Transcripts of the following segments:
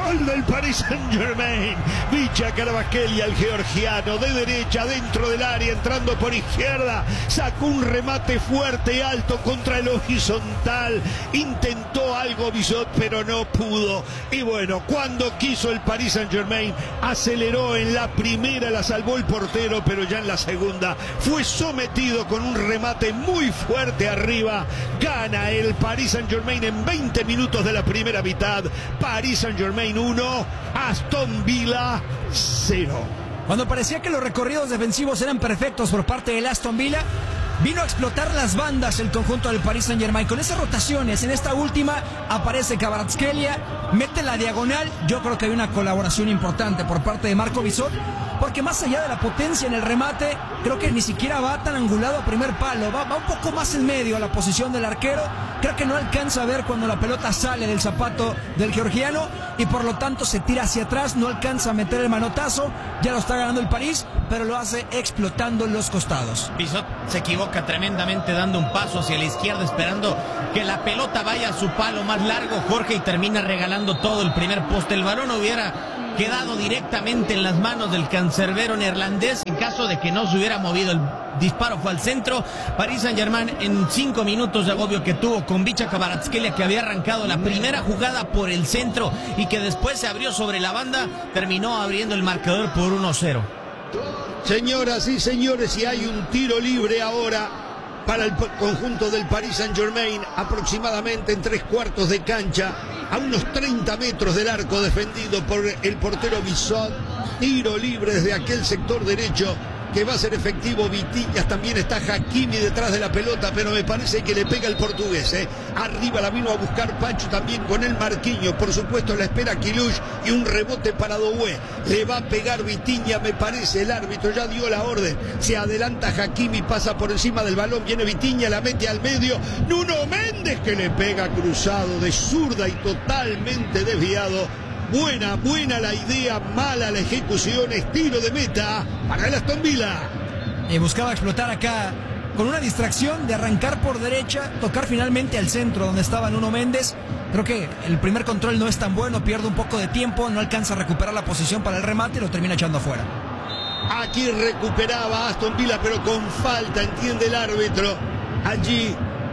Gol del Paris Saint-Germain. Vicha Kvaratskhelia, el georgiano, de derecha dentro del área, entrando por izquierda, sacó un remate fuerte, alto contra el horizontal. Intentó algo Bizot, pero no pudo. Y bueno, cuando quiso el Paris Saint-Germain, aceleró en la primera, la salvó el portero, pero ya en la segunda fue sometido con un remate muy fuerte arriba. Gana el Paris Saint-Germain en 20 minutos de la primera mitad. Paris Saint-Germain 1, Aston Villa 0. Cuando parecía que los recorridos defensivos eran perfectos por parte del Aston Villa, vino a explotar las bandas el conjunto del Paris Saint-Germain. Con esas rotaciones, en esta última aparece Kvaratskhelia, mete la diagonal. Yo creo que hay una colaboración importante por parte de Marco Bizot, porque más allá de la potencia en el remate, creo que ni siquiera va tan angulado a primer palo, va un poco más en medio a la posición del arquero. Creo que no alcanza a ver cuando la pelota sale del zapato del georgiano y por lo tanto se tira hacia atrás, no alcanza a meter el manotazo. Ya lo está ganando el París, pero lo hace explotando los costados. Bizot se equivoca tremendamente dando un paso hacia la izquierda, esperando que la pelota vaya a su palo más largo, Jorge, y termina regalando todo el primer poste. El balón hubiera quedado directamente en las manos del cancerbero neerlandés en caso de que no se hubiera movido. El disparo fue al centro. Paris Saint-Germain, en 5 minutos de agobio que tuvo con Vicha Kvaratskhelia, que había arrancado la primera jugada por el centro y que después se abrió sobre la banda, terminó abriendo el marcador por 1-0. Señoras y señores, y hay un tiro libre ahora para el conjunto del Paris Saint-Germain, aproximadamente en 3/4 de cancha, a unos 30 metros del arco defendido por el portero Bizot. Tiro libre desde aquel sector derecho que va a ser efectivo. Vitinhas, también está Hakimi detrás de la pelota, pero me parece que le pega el portugués. Arriba la vino a buscar Pacho también con el Marquinhos. Por supuesto la espera Kilush y un rebote para Doué. Le va a pegar Vitinhas, me parece. El árbitro ya dio la orden. Se adelanta Hakimi, pasa por encima del balón. Viene Vitinhas, la mete al medio. Nuno Méndez que le pega cruzado de zurda y totalmente desviado. Buena la idea, mala la ejecución. Estilo de meta para el Aston Villa. Buscaba explotar acá con una distracción de arrancar por derecha, tocar finalmente al centro donde estaba Nuno Méndez. Creo que el primer control no es tan bueno, pierde un poco de tiempo, no alcanza a recuperar la posición para el remate y lo termina echando afuera. Aquí recuperaba Aston Villa, pero con falta, entiende el árbitro. Allí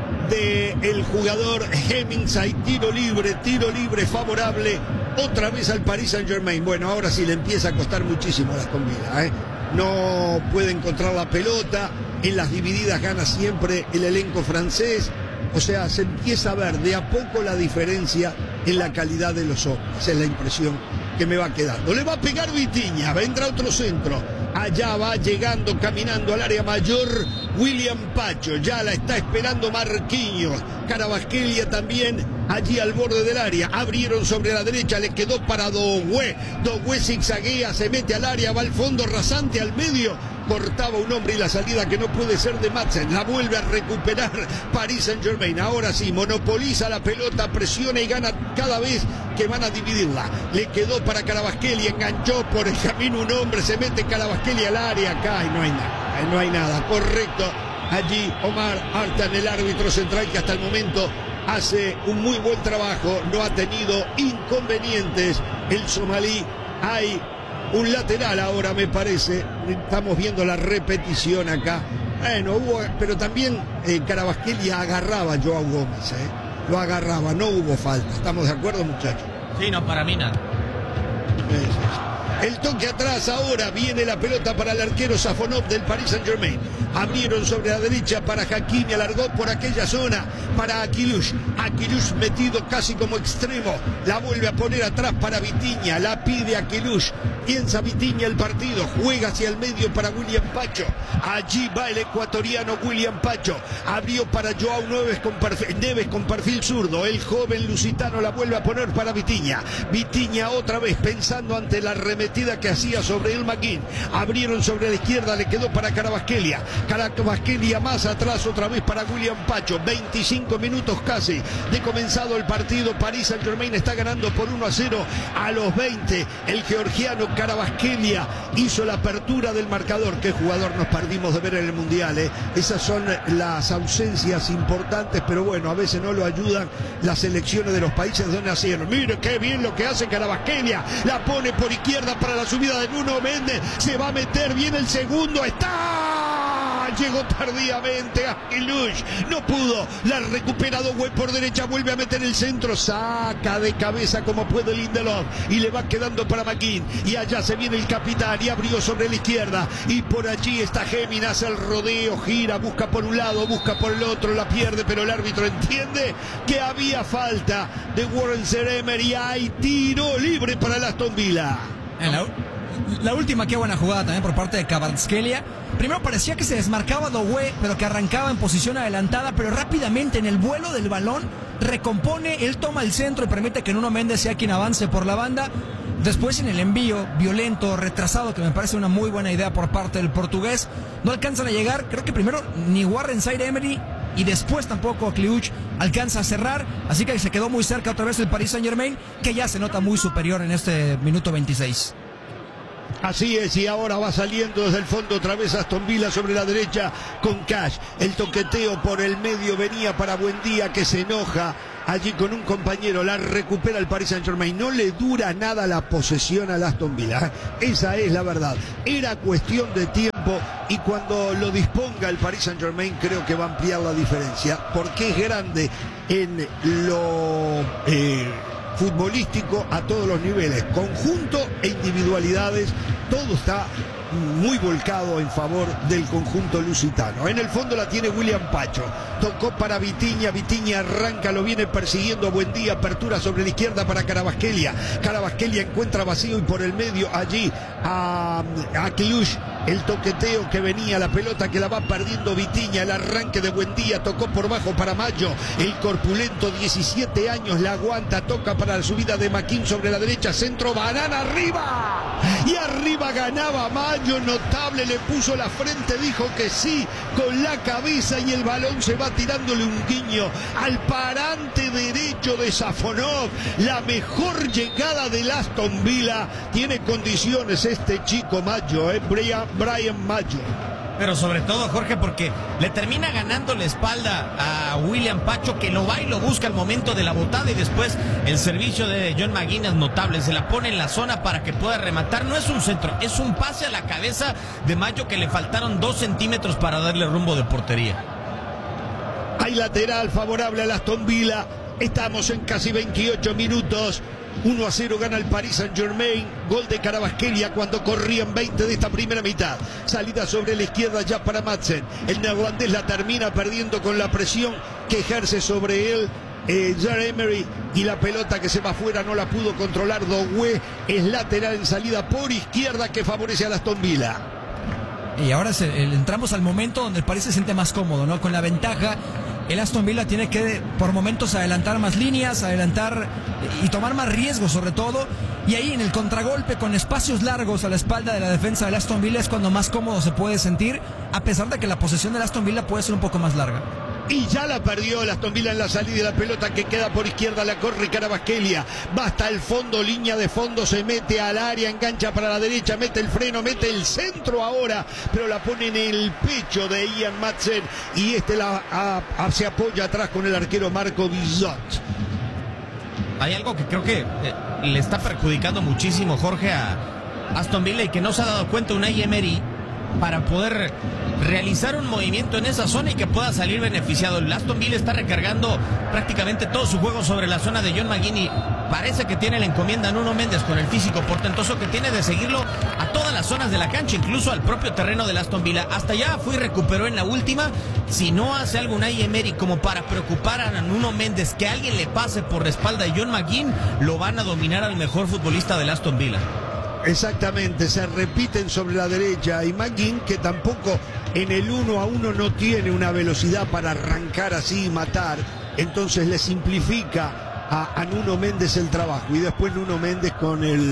del jugador Hemmings hay tiro libre favorable otra vez al Paris Saint-Germain. Bueno, ahora sí le empieza a costar muchísimo a Aston Villa, no puede encontrar la pelota. En las divididas gana siempre el elenco francés. O sea, se empieza a ver de a poco la diferencia en la calidad de los hombres. Esa es la impresión que me va quedando. Le va a pegar Vitinhas, vendrá otro centro. Allá va llegando, caminando al área mayor, William Pacho. Ya la está esperando Marquinhos. Kvaratskhelia también allí al borde del área. Abrieron sobre la derecha, le quedó para Doué. Doué zigzaguea, se mete al área, va al fondo rasante al medio. Cortaba un hombre y la salida que no puede ser de Madsen. La vuelve a recuperar Paris Saint-Germain. Ahora sí, monopoliza la pelota, presiona y gana cada vez que van a dividirla. Le quedó para Kvaratskhelia, enganchó por el camino un hombre, se mete Kvaratskhelia al área acá y no hay nada. Correcto. Allí Omar Artan, el árbitro central, que hasta el momento hace un muy buen trabajo, no ha tenido inconvenientes el somalí. Hay un lateral ahora, me parece. Estamos viendo la repetición acá. Bueno, pero también Kvaratskhelia agarraba a Joao Gómez, lo agarraba, no hubo falta. ¿Estamos de acuerdo, muchachos? Sí, no, para mí nada. El toque atrás ahora, viene la pelota para el arquero Safonov del Paris Saint-Germain. Abrieron sobre la derecha para Hakimi, alargó por aquella zona para Aquilush. Aquilush metido casi como extremo, la vuelve a poner atrás para Vitinhas, la pide Aquilush. Piensa Vitinhas el partido, juega hacia el medio para William Pacho. Allí va el ecuatoriano William Pacho. Abrió para Joao Neves con perfil zurdo. El joven lusitano la vuelve a poner para Vitinhas. Vitinhas otra vez pensando ante la arremetida metida que hacía sobre el McGinn. Abrieron sobre la izquierda, le quedó para Kvaratskhelia. Kvaratskhelia más atrás otra vez para William Pacho. 25 minutos casi de comenzado el partido. Paris Saint-Germain está ganando por 1-0 a los 20. El georgiano Kvaratskhelia hizo la apertura del marcador. Qué jugador nos perdimos de ver en el Mundial, ¿eh? Esas son las ausencias importantes, pero bueno, a veces no lo ayudan las selecciones de los países donde nacieron. Mire qué bien lo que hace Kvaratskhelia. La pone por izquierda para la subida de Nuno Méndez. Se va a meter bien el segundo. ¡Está! Llegó tardíamente a Aquilush. No pudo. La ha recuperado por derecha. Vuelve a meter el centro. Saca de cabeza como puede Lindelof. Y le va quedando para McGinn. Y allá se viene el capitán. Y abrió sobre la izquierda. Y por allí está Hemin. Hace el rodeo. Gira. Busca por un lado. Busca por el otro. La pierde. Pero el árbitro entiende que había falta de Warren Zaïre-Emery. Hay tiro libre para el Aston Villa. La última, qué buena jugada también por parte de Kvaratskhelia. Primero parecía que se desmarcaba Doué, pero que arrancaba en posición adelantada, pero rápidamente en el vuelo del balón recompone, él toma el centro y permite que Nuno Méndez sea quien avance por la banda. Después en el envío violento, retrasado, que me parece una muy buena idea por parte del portugués, no alcanzan a llegar. Creo que primero ni Warren Zaïre-Emery y después tampoco Aquilush alcanza a cerrar, así que se quedó muy cerca otra vez el Paris Saint-Germain, que ya se nota muy superior en este minuto 26. Así es, y ahora va saliendo desde el fondo otra vez Aston Villa sobre la derecha con Cash. El toqueteo por el medio venía para Buendía, que se enoja allí con un compañero. La recupera el Paris Saint-Germain. No le dura nada la posesión al Aston Villa. Esa es la verdad. Era cuestión de tiempo y cuando lo disponga el Paris Saint-Germain creo que va a ampliar la diferencia, porque es grande en lo futbolístico a todos los niveles, conjunto e individualidades. Todo está muy volcado en favor del conjunto lusitano. En el fondo la tiene William Pacho. Tocó para Vitinha. Vitinha arranca, lo viene persiguiendo Buendía. Apertura sobre la izquierda para Kvaratskhelia. Kvaratskhelia encuentra vacío y por el medio allí a Aquilush. El toqueteo que venía, la pelota que la va perdiendo Vitinha. El arranque de Buendía, tocó por bajo para Mayo. El corpulento, 17 años, la aguanta. Toca para la subida de McGinn sobre la derecha. Centro, banana, arriba. Y arriba ganaba Mayo. Notable, le puso la frente, dijo que sí con la cabeza y el balón se va tirándole un guiño al parante derecho de Safonov. La mejor llegada del Aston Villa. Tiene condiciones este chico Mayo, Brian Mayo. Pero sobre todo, Jorge, porque le termina ganando la espalda a William Pacho, que lo va y lo busca al momento de la botada, y después el servicio de John McGinn es notable. Se la pone en la zona para que pueda rematar. No es un centro, es un pase a la cabeza de Mayo que le faltaron 2 centímetros para darle rumbo de portería. Hay lateral favorable al Aston Villa. Estamos en casi 28 minutos. 1-0 gana el Paris Saint-Germain. Gol de Kvaratskhelia cuando corrían 20 de esta primera mitad. Salida sobre la izquierda ya para Madsen. El neerlandés la termina perdiendo con la presión que ejerce sobre él Zaïre-Emery, y la pelota que se va afuera no la pudo controlar Doué. Es lateral en salida por izquierda que favorece a Aston Villa. Y ahora entramos al momento donde el Paris se siente más cómodo, ¿no? Con la ventaja, el Aston Villa tiene que por momentos adelantar más líneas, adelantar y tomar más riesgos sobre todo. Y ahí en el contragolpe, con espacios largos a la espalda de la defensa del Aston Villa, es cuando más cómodo se puede sentir, a pesar de que la posesión del Aston Villa puede ser un poco más larga. Y ya la perdió el Aston Villa en la salida, de la pelota que queda por izquierda, la corre Kvaratskhelia, va hasta el fondo, línea de fondo, se mete al área, engancha para la derecha, mete el freno, mete el centro ahora, pero la pone en el pecho de Ian Madsen, y se apoya atrás con el arquero Marco Bizot. Hay algo que creo que le está perjudicando muchísimo, Jorge, a Aston Villa, y que no se ha dado cuenta Unai Emery, para poder realizar un movimiento en esa zona y que pueda salir beneficiado. El Aston Villa está recargando prácticamente todo su juego sobre la zona de John McGinn, y parece que tiene la encomienda Nuno Méndez, con el físico portentoso que tiene, de seguirlo a todas las zonas de la cancha, incluso al propio terreno del Aston Villa. Hasta allá fue y recuperó en la última. Si no hace algo Unai Emery como para preocupar a Nuno Méndez, que alguien le pase por la espalda de John McGinn, lo van a dominar al mejor futbolista del Aston Villa. Exactamente, se repiten sobre la derecha, y McGinn, que tampoco en el 1-1 no tiene una velocidad para arrancar así y matar, entonces le simplifica a Nuno Méndez el trabajo, y después Nuno Méndez con el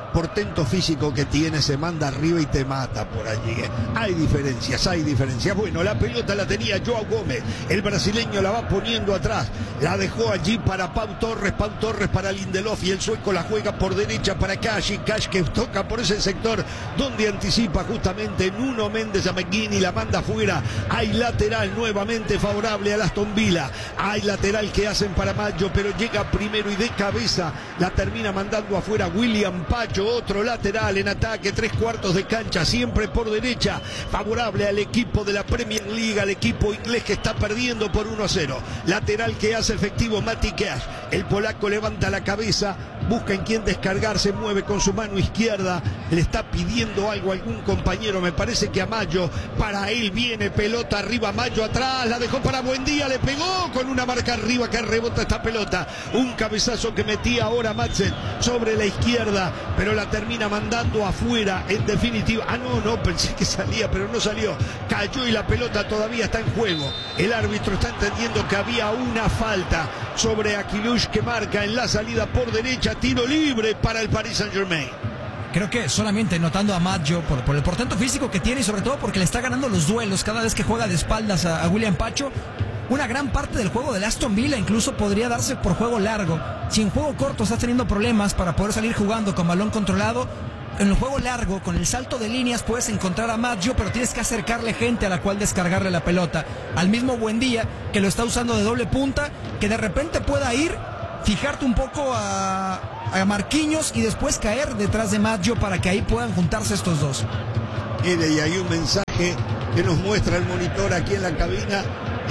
portento físico que tiene, se manda arriba y te mata por allí. Hay diferencias, hay diferencias. Bueno, la pelota la tenía Joao Gómez, el brasileño la va poniendo atrás, la dejó allí para Pau Torres para Lindelof, y el sueco la juega por derecha para Cash, y Cash que toca por ese sector donde anticipa justamente Nuno Méndez a McGinn, la manda afuera. Hay lateral nuevamente favorable al Aston Villa, hay lateral que hacen para Maggio, pero llega primero y de cabeza la termina mandando afuera William Pacho. Otro lateral en ataque, 3/4 de cancha, siempre por derecha, favorable al equipo de la Premier League, al equipo inglés que está perdiendo por 1-0. Lateral que hace efectivo Matty Cash. El polaco levanta la cabeza, busca en quién descargar, se mueve con su mano izquierda, le está pidiendo algo a algún compañero, me parece que a Maggio. Para él viene pelota arriba, Maggio atrás, la dejó para Buendía, le pegó con una marca arriba que rebota esta pelota. Un cabezazo que metía ahora Madsen sobre la izquierda, pero la termina mandando afuera en definitiva. No, pensé que salía, pero no salió. Cayó y la pelota todavía está en juego. El árbitro está entendiendo que había una falta sobre Aquilush, que marca en la salida por derecha, tiro libre para el Paris Saint-Germain. Creo que solamente notando a Maggio por el portento físico que tiene, y sobre todo porque le está ganando los duelos cada vez que juega de espaldas a William Pacho. Una gran parte del juego del Aston Villa incluso podría darse por juego largo. Si en juego corto estás teniendo problemas para poder salir jugando con balón controlado, en el juego largo, con el salto de líneas, puedes encontrar a Maggio, pero tienes que acercarle gente a la cual descargarle la pelota. Al mismo Buendía, que lo está usando de doble punta, que de repente pueda ir, fijarte un poco a Marquinhos y después caer detrás de Maggio para que ahí puedan juntarse estos dos. Mire, y hay un mensaje que nos muestra el monitor aquí en la cabina,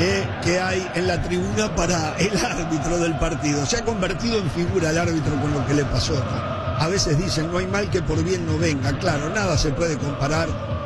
que hay en la tribuna para el árbitro del partido. Se ha convertido en figura el árbitro con lo que le pasó, ¿no? A veces dicen, no hay mal que por bien no venga. Claro, nada se puede comparar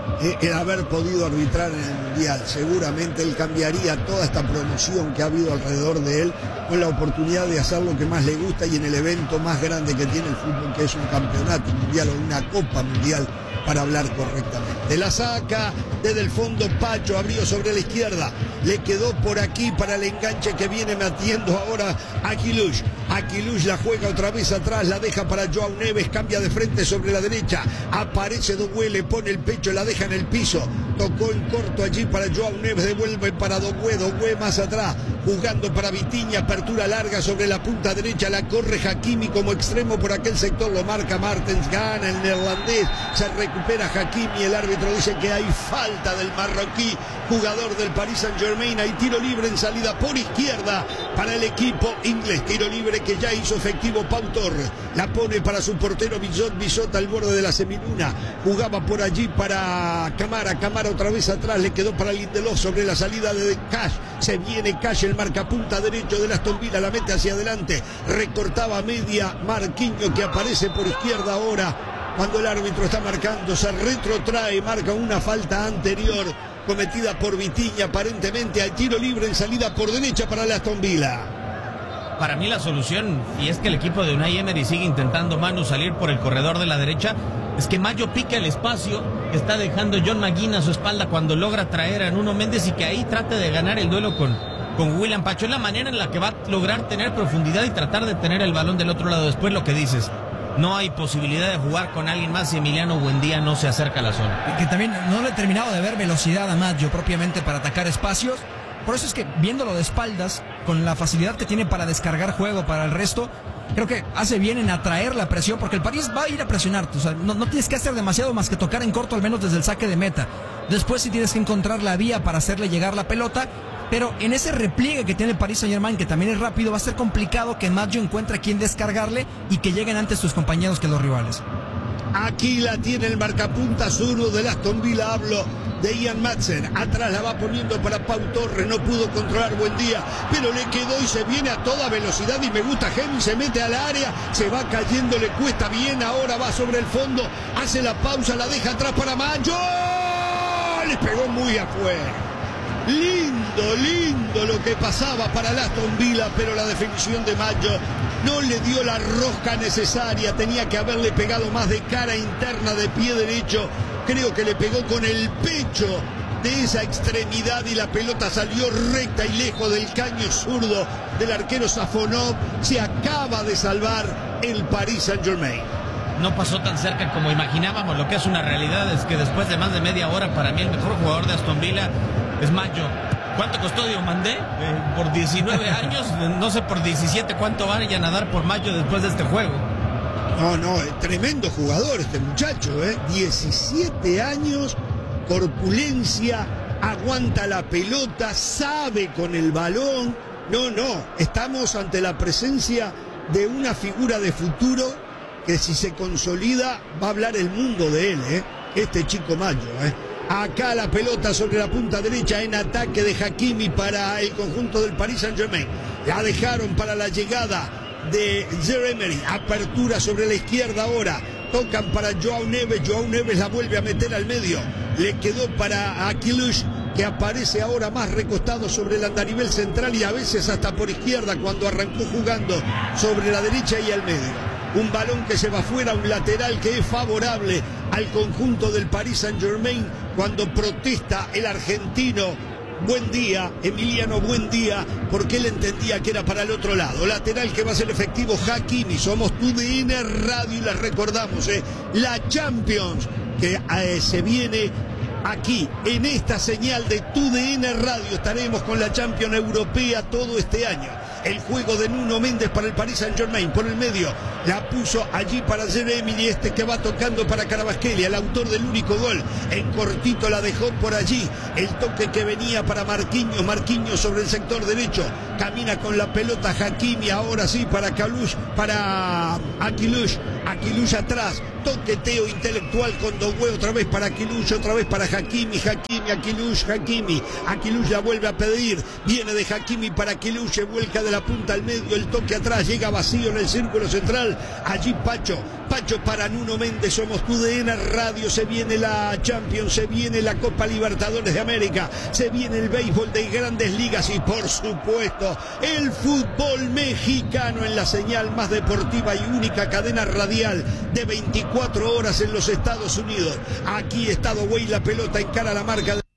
el haber podido arbitrar en el Mundial. Seguramente él cambiaría toda esta promoción que ha habido alrededor de él con la oportunidad de hacer lo que más le gusta y en el evento más grande que tiene el fútbol, que es un campeonato mundial o una copa mundial, para hablar correctamente. La saca desde el fondo Pacho, abrió sobre la izquierda, le quedó por aquí para el enganche que viene metiendo ahora Aquilush. Aquilush la juega otra vez atrás, la deja para Joao Neves, cambia de frente sobre la derecha, aparece Dogué, le pone el pecho, la deja en el piso, tocó en corto allí para Joao Neves, devuelve para Dogué, Dogué más atrás, jugando para Vitinha, apertura larga sobre la punta derecha, la corre Hakimi como extremo por aquel sector, lo marca Martens, gana el neerlandés, se recupera Hakimi, el árbitro dice que hay falta del marroquí, jugador del Paris Saint-Germain. Hay tiro libre en salida por izquierda para el equipo inglés, tiro libre que ya hizo efectivo Pau Torres, la pone para su portero Bisot al borde de la semiluna, jugaba por allí para Camara otra vez atrás, le quedó para Lindelof sobre la salida de Cash, se viene Cash, el marcapunta derecho de Aston Villa, la mete hacia adelante, recortaba media Marquinhos, que aparece por izquierda ahora cuando el árbitro está marcando, se retrotrae, marca una falta anterior cometida por Vitinha, aparentemente al tiro libre en salida por derecha para el Aston Villa. Para mí la solución, y es que el equipo de Unai Emery sigue intentando, Manu, salir por el corredor de la derecha, es que Maggio pique el espacio que está dejando John McGinn a su espalda cuando logra traer a Nuno Méndez, y que ahí trate de ganar el duelo con William Pacho. Es la manera en la que va a lograr tener profundidad y tratar de tener el balón del otro lado. Después lo que dices, no hay posibilidad de jugar con alguien más si Emiliano Buendía no se acerca a la zona. Que también no le he terminado de ver velocidad a Maggio propiamente para atacar espacios. Por eso es que viéndolo de espaldas, con la facilidad que tiene para descargar juego para el resto, creo que hace bien en atraer la presión, porque el París va a ir a presionarte. O sea, no tienes que hacer demasiado más que tocar en corto, al menos desde el saque de meta. Después sí tienes que encontrar la vía para hacerle llegar la pelota. Pero en ese repliegue que tiene el Paris Saint-Germain, que también es rápido, va a ser complicado que Maggio encuentre a quien descargarle y que lleguen antes sus compañeros que los rivales. Aquí la tiene el marcapunta zurdo del Aston Villa, hablo de Ian Madsen. Atrás la va poniendo para Pau Torres, no pudo controlar Buendía, pero le quedó y se viene a toda velocidad y me gusta. Hemi se mete al área, se va cayendo, le cuesta bien, ahora va sobre el fondo, hace la pausa, la deja atrás para Maggio, le pegó muy afuera. Lindo lo que pasaba para el Aston Villa, pero la definición de Maggio no le dio la rosca necesaria, tenía que haberle pegado más de cara interna de pie derecho, creo que le pegó con el pecho de esa extremidad y la pelota salió recta y lejos del caño zurdo del arquero Safonov. Se acaba de salvar el Paris Saint-Germain. no pasó tan cerca como imaginábamos. Lo que es una realidad es que después de más de media hora, para mí el mejor jugador de Aston Villa es Mayo. ¿Cuánto costó Diomandé? Por 19 años, no sé por 17 cuánto vayan a dar por Mayo después de este juego. No, tremendo jugador este muchacho, 17 años, corpulencia, aguanta la pelota, sabe con el balón. Estamos ante la presencia de una figura de futuro que si se consolida va a hablar el mundo de él, este chico Mayo, Acá la pelota sobre la punta derecha en ataque de Hakimi para el conjunto del Paris Saint-Germain. La dejaron para la llegada de Zaïre-Emery. Apertura sobre la izquierda ahora. Tocan para Joao Neves. Joao Neves la vuelve a meter al medio. Le quedó para Aquilush, que aparece ahora más recostado sobre el andarivel central y a veces hasta por izquierda cuando arrancó jugando sobre la derecha y al medio. Un balón que se va fuera, un lateral que es favorable al conjunto del Paris Saint-Germain cuando protesta el argentino Buendía, Emiliano Buendía, porque él entendía que era para el otro lado. Lateral que va a ser efectivo Hakimi. Somos TUDN Radio y les recordamos, la Champions que se viene aquí en esta señal de TUDN Radio. Estaremos con la Champions Europea todo este año. El juego de Nuno Méndez para el Paris Saint-Germain por el medio. La puso allí para Zaïre-Emery, que va tocando para Kvaratskhelia, el autor del único gol. En cortito la dejó por allí. El toque que venía para Marquinhos. Marquinhos sobre el sector derecho. Camina con la pelota Hakimi. Ahora sí para Aquilush. Aquilush atrás. Toqueteo intelectual con Doué. Otra vez para Aquilush. Otra vez para Hakimi. Aquilush. Aquilush la vuelve a pedir. Viene de Hakimi para Aquilush. Se vuelca de la punta al medio. El toque atrás. Llega vacío en el círculo central. Allí Pacho para Nuno Méndez. Somos TUDN Radio. Se viene la Champions, se viene la Copa Libertadores de América, se viene el béisbol de Grandes Ligas y por supuesto el fútbol mexicano en la señal más deportiva y única cadena radial de 24 horas en los Estados Unidos. Aquí está Doué, la pelota encara a la marca de...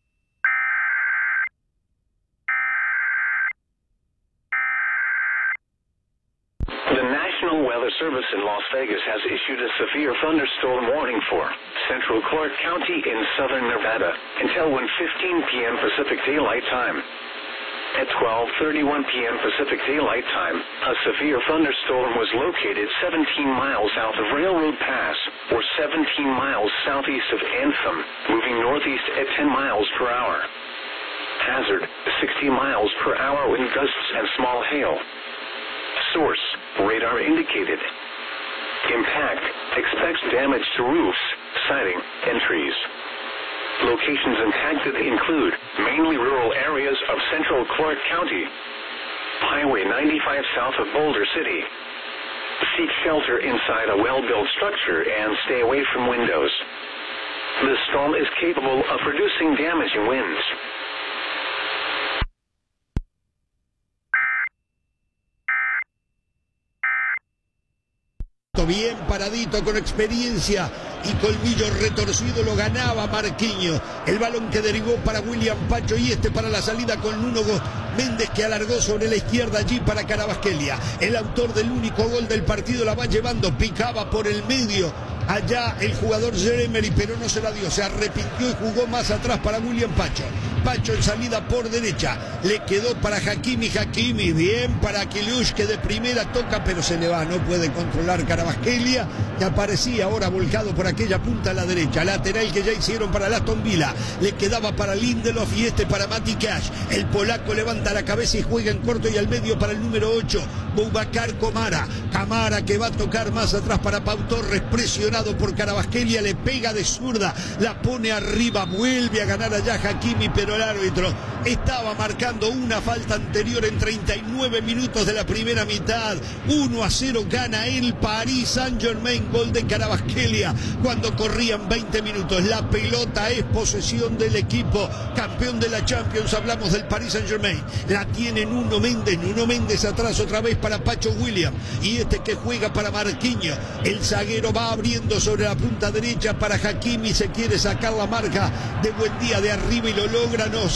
Service in Las Vegas has issued a severe thunderstorm warning for central Clark County in southern Nevada until 1:15 p.m. Pacific Daylight Time. At 12:31 p.m. Pacific Daylight Time, a severe thunderstorm was located 17 miles south of Railroad Pass, or 17 miles southeast of Anthem, moving northeast at 10 miles per hour. Hazard, 60 miles per hour wind gusts and small hail. Source, radar indicated. Impact, expects damage to roofs, siding, and trees. Locations impacted include mainly rural areas of central Clark County, Highway 95 south of Boulder City. Seek shelter inside a well-built structure and stay away from windows. The storm is capable of producing damaging winds. Bien paradito, con experiencia y colmillo retorcido, lo ganaba Marquinhos. El balón que derivó para William Pacho y para la salida con Nuno Méndez, que alargó sobre la izquierda allí para Kvaratskhelia. El autor del único gol del partido la va llevando, picaba por el medio allá el jugador Zaïre-Emery, pero no se la dio, se arrepintió y jugó más atrás para William Pacho. Pacho en salida por derecha, le quedó para Hakimi, bien para Aquilush, que de primera toca, pero se le va, no puede controlar Kvaratskhelia, que aparecía ahora volcado por aquella punta a la derecha. Lateral que ya hicieron para el Aston Villa, le quedaba para Lindelof y para Matty Cash. El polaco levanta la cabeza y juega en corto y al medio para el número 8, Boubacar Kamara, que va a tocar más atrás para Pau Torres, presionado por Kvaratskhelia, le pega de zurda, la pone arriba, vuelve a ganar allá Hakimi, pero el árbitro estaba marcando una falta anterior en 39 minutos de la primera mitad. 1-0 gana el Paris Saint-Germain, gol de Kvaratskhelia cuando corrían 20 minutos. La pelota es posesión del equipo campeón de la Champions. Hablamos del Paris Saint-Germain. La tiene Nuno Méndez atrás otra vez para Pacho William y que juega para Marquinhos. El zaguero va abriendo sobre la punta derecha para Hakimi, se quiere sacar la marca de Buendía de arriba y lo logra, no, se la robó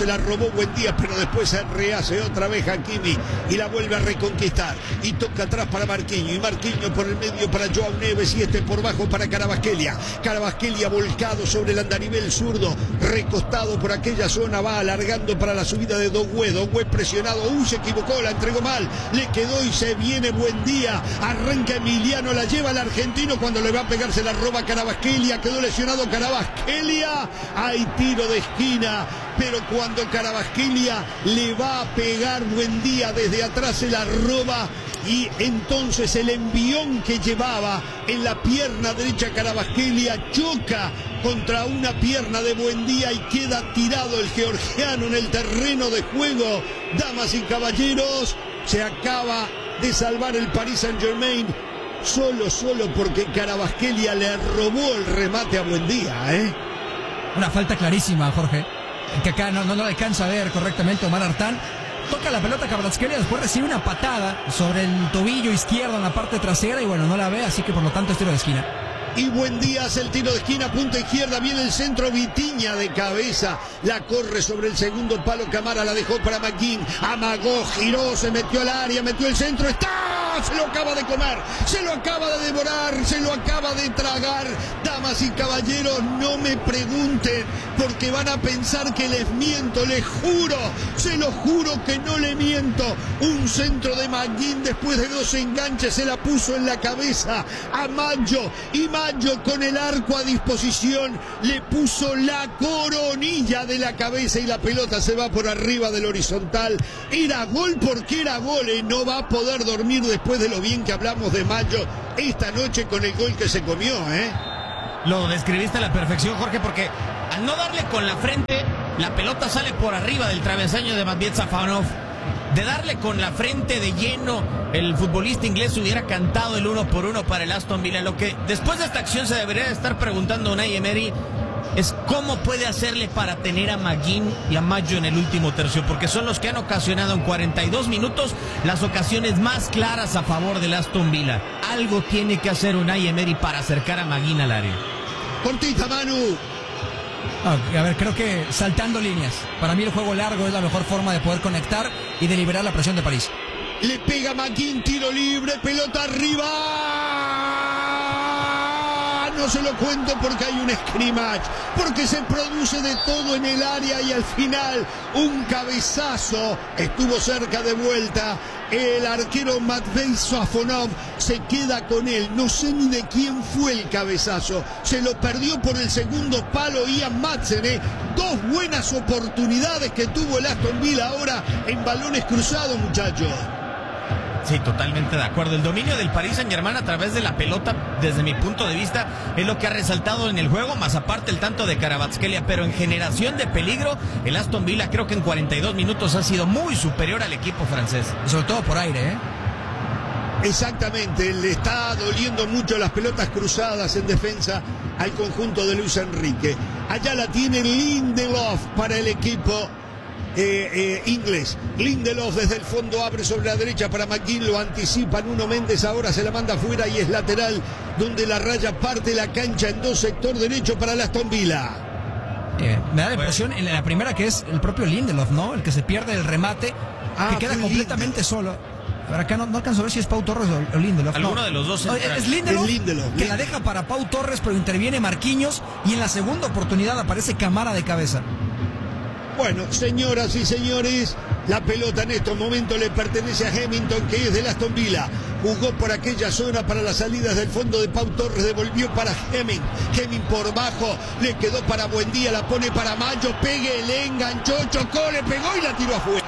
Buendía, pero después se rehace otra vez Hakimi y la vuelve a reconquistar. Y toca atrás para Marquinhos. Y Marquinhos por el medio para Joao Neves. Y este por bajo para Kvaratskhelia. Kvaratskhelia volcado sobre el andarivel zurdo. Recostado por aquella zona. Va alargando para la subida de Doué. Doué presionado. Se equivocó, la entregó mal. Le quedó y se viene Buendía. Arranca Emiliano, la lleva el argentino. Cuando le va a pegar se la roba Kvaratskhelia. Quedó lesionado Kvaratskhelia. Hay tiro de esquina. Pero cuando Kvaratskhelia le va a pegar Buendía desde atrás se la roba. Y entonces el envión que llevaba en la pierna derecha Kvaratskhelia choca contra una pierna de Buendía y queda tirado el georgiano en el terreno de juego. Damas y caballeros, se acaba de salvar el Paris Saint-Germain solo porque Kvaratskhelia le robó el remate a Buendía, Una falta clarísima, Jorge, que acá no alcanza a ver correctamente Omar Artán. Toca la pelota Kvaratskhelia, después recibe una patada sobre el tobillo izquierdo en la parte trasera y bueno, no la ve, así que por lo tanto es tiro de esquina. Y Buendía hace el tiro de esquina, punta izquierda, viene el centro, Vitinha de cabeza, la corre sobre el segundo palo, Camara la dejó para McGinn, amagó, giró, se metió al área, metió el centro, ¡está! Se lo acaba de comer, se lo acaba de devorar, se lo acaba de tragar. Damas y caballeros, no me pregunten, porque van a pensar que les miento, les juro, se lo juro que no le miento. Un centro de McGinn después de 2 enganches, se la puso en la cabeza a Maggio, y Maggio con el arco a disposición le puso la coronilla de la cabeza y la pelota se va por arriba del horizontal. Era gol porque era gol, no va a poder dormir después de lo bien que hablamos de Maggio esta noche con el gol que se comió, Lo describiste a la perfección, Jorge, porque al no darle con la frente, la pelota sale por arriba del travesaño de Matías Safonov. De darle con la frente de lleno, el futbolista inglés hubiera cantado el 1-1 para el Aston Villa. Lo que después de esta acción se debería estar preguntando Unai Emery es cómo puede hacerle para tener a McGinn y a Maggio en el último tercio, porque son los que han ocasionado en 42 minutos las ocasiones más claras a favor del Aston Villa. Algo tiene que hacer Unai Emery para acercar a McGinn al área. Cortita, Manu. A ver, creo que saltando líneas. Para mí el juego largo es la mejor forma de poder conectar y de liberar la presión de París. Le pega McGinn, tiro libre, pelota arriba. No se lo cuento porque hay un scrimmage, porque se produce de todo en el área y al final un cabezazo. Estuvo cerca de vuelta. El arquero Matvei Safonov se queda con él. No sé ni de quién fue el cabezazo. Se lo perdió por el segundo palo Ian Madsen. 2 buenas oportunidades que tuvo el Aston Villa ahora en balones cruzados, muchachos. Sí, totalmente de acuerdo. El dominio del Paris Saint-Germain a través de la pelota, desde mi punto de vista, es lo que ha resaltado en el juego, más aparte el tanto de Kvaratskhelia, pero en generación de peligro, el Aston Villa creo que en 42 minutos ha sido muy superior al equipo francés. Sobre todo por aire, Exactamente, le está doliendo mucho las pelotas cruzadas en defensa al conjunto de Luis Enrique. Allá la tiene Lindelof para el equipo inglés. Lindelof desde el fondo abre sobre la derecha para McGinn, lo anticipa Nuno Méndez, ahora se la manda afuera y es lateral donde la raya parte la cancha en 2, sector derecho para el Aston Villa. Me da la impresión en la primera que es el propio Lindelof, ¿no? El que se pierde el remate, que queda completamente solo. A ver, acá no alcanzo a ver si es Pau Torres o Lindelof. Alguno de los dos. Es Lindelof, que la deja para Pau Torres, pero interviene Marquinhos y en la segunda oportunidad aparece Camara de cabeza. Bueno, señoras y señores, la pelota en estos momentos le pertenece a Hemington, que es del Aston Villa. Jugó por aquella zona para las salidas del fondo de Pau Torres, devolvió para Hemming por bajo, le quedó para Buendía, la pone para Maggio, pegue, le enganchó, chocó, le pegó y la tiró afuera.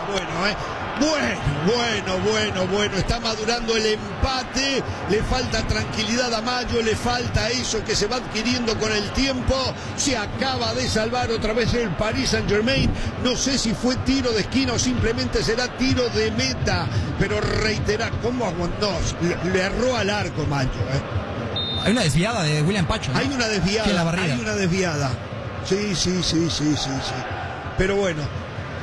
Bueno, está madurando el empate, le falta tranquilidad a Maggio, le falta eso que se va adquiriendo con el tiempo. Se acaba de salvar otra vez el Paris Saint-Germain, no sé si fue tiro de esquina o simplemente será tiro de meta, pero reitera cómo aguantó, le erró al arco Maggio. Hay una desviada de William Pacho, ¿no? Hay una desviada. Sí. Pero bueno,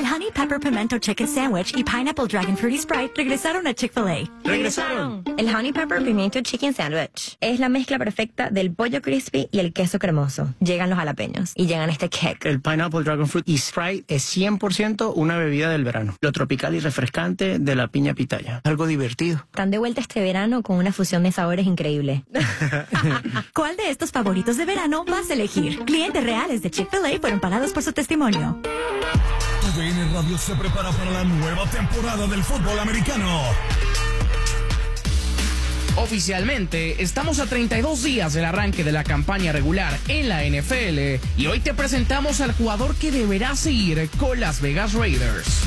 El Honey Pepper Pimento Chicken Sandwich y Pineapple Dragon Fruity Sprite regresaron a Chick-fil-A. ¡Regresaron! El Honey Pepper Pimento Chicken Sandwich es la mezcla perfecta del pollo crispy y el queso cremoso. Llegan los jalapeños y llegan este kick. El Pineapple Dragon Fruit y Sprite es 100% una bebida del verano. Lo tropical y refrescante de la piña pitaya. Algo divertido. Están de vuelta este verano con una fusión de sabores increíble. ¿Cuál de estos favoritos de verano vas a elegir? Clientes reales de Chick-fil-A fueron pagados por su testimonio. TUDN Radio se prepara para la nueva temporada del fútbol americano. Oficialmente, estamos a 32 días del arranque de la campaña regular en la NFL y hoy te presentamos al jugador que deberá seguir con Las Vegas Raiders.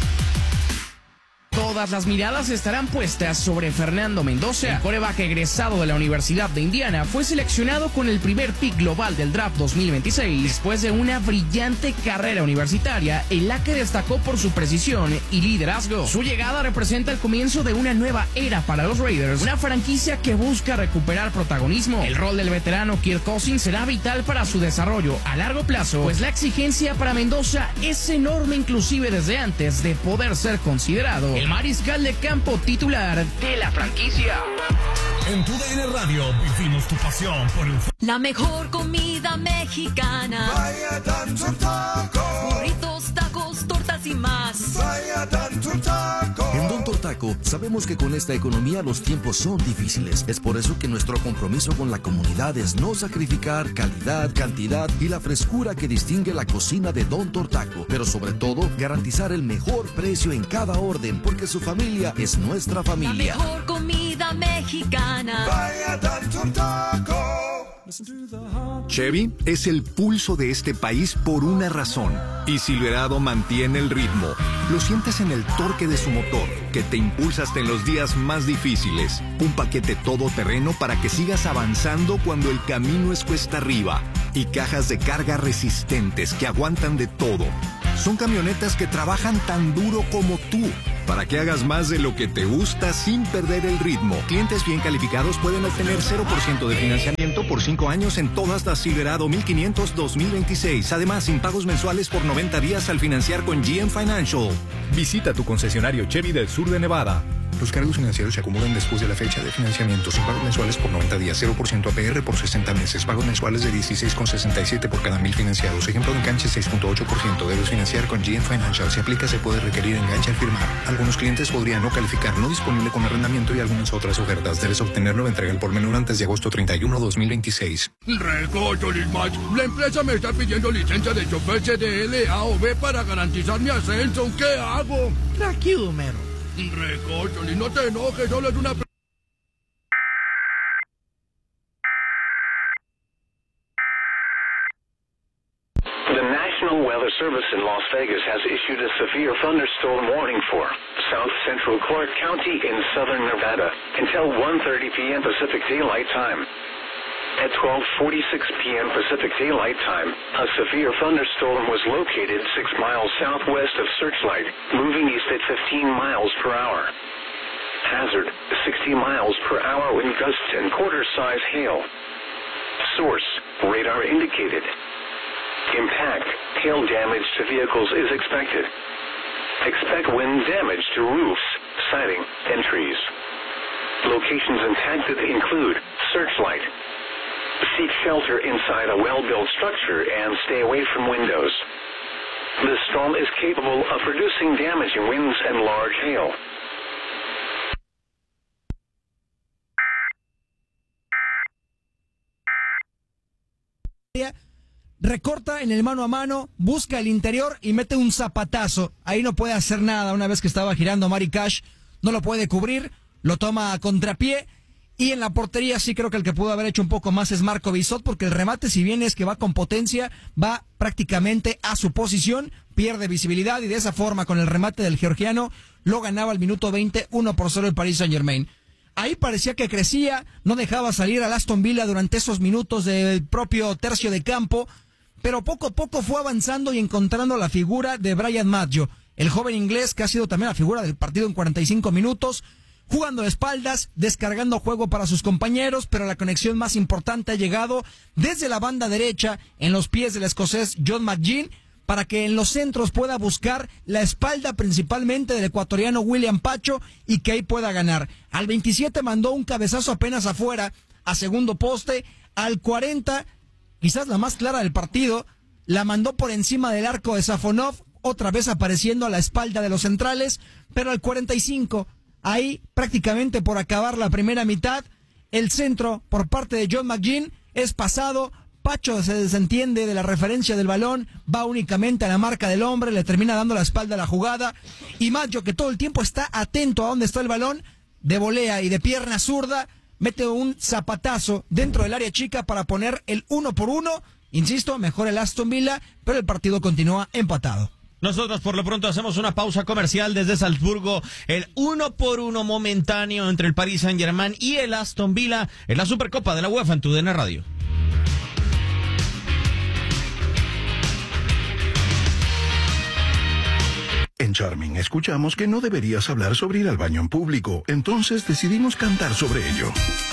Todas las miradas estarán puestas sobre Fernando Mendoza. El quarterback egresado de la Universidad de Indiana fue seleccionado con el primer pick global del draft 2026 después de una brillante carrera universitaria en la que destacó por su precisión y liderazgo. Su llegada representa el comienzo de una nueva era para los Raiders, una franquicia que busca recuperar protagonismo. El rol del veterano Kirk Cousins será vital para su desarrollo a largo plazo, pues la exigencia para Mendoza es enorme, inclusive desde antes de poder ser considerado el mariscal de campo titular de la franquicia. En TUDN Radio vivimos tu pasión por el fútbol. La mejor comida mexicana. Vaya tanto taco. Burritos, tacos, tortas y más. Vaya tanto taco. En Don Tortaco sabemos que con esta economía los tiempos son difíciles. Es por eso que nuestro compromiso con la comunidad es no sacrificar calidad, cantidad y la frescura que distingue la cocina de Don Tortaco. Pero sobre todo, garantizar el mejor precio en cada orden, porque su familia es nuestra familia. La mejor comida mexicana. Vaya tanto taco. Chevy es el pulso de este país por una razón, y Silverado mantiene el ritmo. Lo sientes en el torque de su motor, que te impulsa hasta en los días más difíciles. Un paquete todoterreno para que sigas avanzando cuando el camino es cuesta arriba. Y cajas de carga resistentes que aguantan de todo. Son camionetas que trabajan tan duro como tú, para que hagas más de lo que te gusta sin perder el ritmo. Clientes bien calificados pueden obtener 0% de financiamiento por 5 años en todas las Silverado 1500 2026. Además, sin pagos mensuales por 90 días al financiar con GM Financial. Visita tu concesionario Chevy del sur de Nevada. Los cargos financieros se acumulan después de la fecha de financiamiento, sin pagos mensuales por 90 días, 0% APR por 60 meses, pagos mensuales de 16,67 por cada 1,000 financiados. Ejemplo de enganche 6,8%. Debes financiar con GM Financial. Si aplica, se puede requerir enganche al firmar. Algunos clientes podrían no calificar, no disponible con arrendamiento y algunas otras ofertas. Debes obtenerlo de entrega al por menor antes de agosto 31, 2026. Recocho, Lismach. La empresa me está pidiendo licencia de chofer CDL A o B para garantizar mi ascenso. ¿Qué hago? Tranquilo, mero. Recocho, no te enojes, solo es una... The National Weather Service in Las Vegas has issued a severe thunderstorm warning for south central Clark County in southern Nevada until 1:30 p.m. Pacific Daylight Time. At 12:46 p.m. Pacific Daylight Time, a severe thunderstorm was located 6 miles southwest of Searchlight, moving east at 15 miles per hour. Hazard, 60 miles per hour wind gusts and quarter-size hail. Source, radar indicated. Impact, hail damage to vehicles is expected. Expect wind damage to roofs, siding, and trees. Locations impacted include Searchlight. Seek shelter inside a well-built structure and stay away from windows. The storm is capable of producing damaging winds and large hail. Recorta en el mano a mano, busca el interior y mete un zapatazo. Ahí no puede hacer nada. Una vez que estaba girando Mari Cash, no lo puede cubrir, lo toma a contrapié. Y en la portería sí creo que el que pudo haber hecho un poco más es Marco Bissot, porque el remate, si bien es que va con potencia, va prácticamente a su posición, pierde visibilidad y de esa forma con el remate del georgiano lo ganaba al minuto 20, 1-0 el Paris Saint-Germain. Ahí parecía que crecía, no dejaba salir al Aston Villa durante esos minutos del propio tercio de campo, pero poco a poco fue avanzando y encontrando la figura de Brian Maggio, el joven inglés que ha sido también la figura del partido en 45 minutos, jugando de espaldas, descargando juego para sus compañeros, pero la conexión más importante ha llegado desde la banda derecha en los pies del escocés John McGinn para que en los centros pueda buscar la espalda principalmente del ecuatoriano William Pacho y que ahí pueda ganar. Al 27 mandó un cabezazo apenas afuera a segundo poste. Al 40, quizás la más clara del partido, la mandó por encima del arco de Safonov, otra vez apareciendo a la espalda de los centrales. Pero al 45, ahí prácticamente por acabar la primera mitad, el centro por parte de John McGinn es pasado. Pacho se desentiende de la referencia del balón, va únicamente a la marca del hombre, le termina dando la espalda a la jugada. Y Maggio, que todo el tiempo está atento a dónde está el balón, de volea y de pierna zurda, mete un zapatazo dentro del área chica para poner el 1-1. Insisto, mejor el Aston Villa, pero el partido continúa empatado. Nosotros por lo pronto hacemos una pausa comercial desde Salzburgo. El 1-1 momentáneo entre el Paris Saint-Germain y el Aston Villa en la Supercopa de la UEFA en TUDN Radio. En Charming escuchamos que no deberías hablar sobre ir al baño en público, entonces decidimos cantar sobre ello.